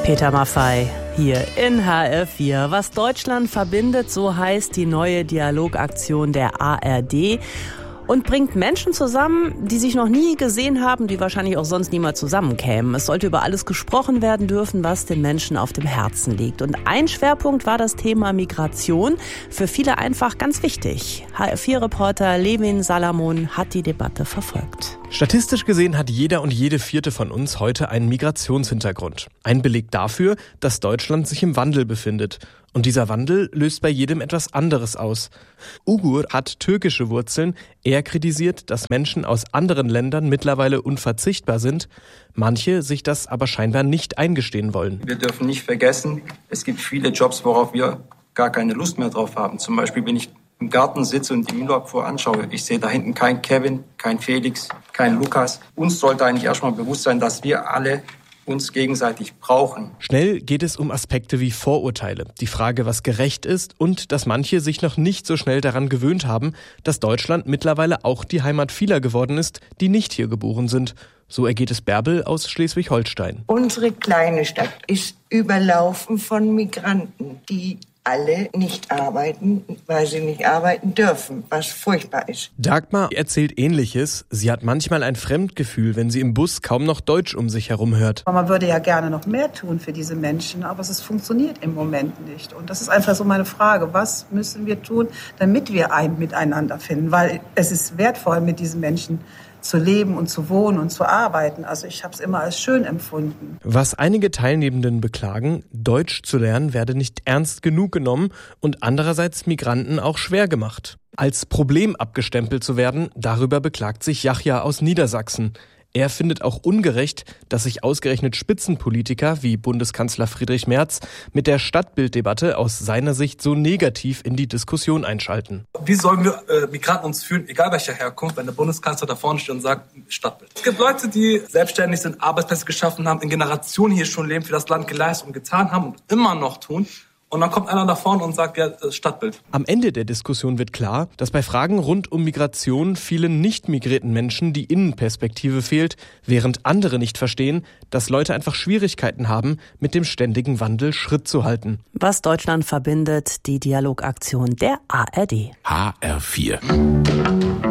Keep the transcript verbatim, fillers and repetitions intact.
Peter Maffay hier in H R vier. Was Deutschland verbindet, so heißt die neue Dialogaktion der A R D. Und bringt Menschen zusammen, die sich noch nie gesehen haben, die wahrscheinlich auch sonst niemals zusammenkämen. Es sollte über alles gesprochen werden dürfen, was den Menschen auf dem Herzen liegt. Und ein Schwerpunkt war das Thema Migration. Für viele einfach ganz wichtig. H R vier-Reporter Levin Salamon hat die Debatte verfolgt. Statistisch gesehen hat jeder und jede vierte von uns heute einen Migrationshintergrund. Ein Beleg dafür, dass Deutschland sich im Wandel befindet. Und dieser Wandel löst bei jedem etwas anderes aus. Ugur hat türkische Wurzeln. Er kritisiert, dass Menschen aus anderen Ländern mittlerweile unverzichtbar sind. Manche sich das aber scheinbar nicht eingestehen wollen. Wir dürfen nicht vergessen, es gibt viele Jobs, worauf wir gar keine Lust mehr drauf haben. Zum Beispiel, wenn ich im Garten sitze und die Müllabfuhr anschaue. Ich sehe da hinten kein Kevin, kein Felix, kein Lukas. Uns sollte eigentlich erstmal bewusst sein, dass wir alle uns gegenseitig brauchen. Schnell geht es um Aspekte wie Vorurteile, die Frage, was gerecht ist und dass manche sich noch nicht so schnell daran gewöhnt haben, dass Deutschland mittlerweile auch die Heimat vieler geworden ist, die nicht hier geboren sind. So ergeht es Bärbel aus Schleswig-Holstein. Unsere kleine Stadt ist überlaufen von Migranten, die alle nicht arbeiten, weil sie nicht arbeiten dürfen, was furchtbar ist. Dagmar erzählt Ähnliches. Sie hat manchmal ein Fremdgefühl, wenn sie im Bus kaum noch Deutsch um sich herum hört. Man würde ja gerne noch mehr tun für diese Menschen, aber es funktioniert im Moment nicht. Und das ist einfach so meine Frage, was müssen wir tun, damit wir ein Miteinander finden? Weil es ist wertvoll, mit diesen Menschen zu leben und zu wohnen und zu arbeiten. Also ich habe es immer als schön empfunden. Was einige Teilnehmenden beklagen, Deutsch zu lernen werde nicht ernst genug genommen und andererseits Migranten auch schwer gemacht. Als Problem abgestempelt zu werden, darüber beklagt sich Yahya aus Niedersachsen. Er findet auch ungerecht, dass sich ausgerechnet Spitzenpolitiker wie Bundeskanzler Friedrich Merz mit der Stadtbilddebatte aus seiner Sicht so negativ in die Diskussion einschalten. Wie sollen wir äh, Migranten uns fühlen, egal welcher Herkunft, wenn der Bundeskanzler da vorne steht und sagt, Stadtbild. Es gibt Leute, die selbstständig sind, Arbeitsplätze geschaffen haben, in Generationen hier schon leben, für das Land geleistet und getan haben und immer noch tun. Und dann kommt einer da vorne und sagt, ja, das Stadtbild. Am Ende der Diskussion wird klar, dass bei Fragen rund um Migration vielen nicht migrierten Menschen die Innenperspektive fehlt, während andere nicht verstehen, dass Leute einfach Schwierigkeiten haben, mit dem ständigen Wandel Schritt zu halten. Was Deutschland verbindet, die Dialogaktion der A R D. H R vier.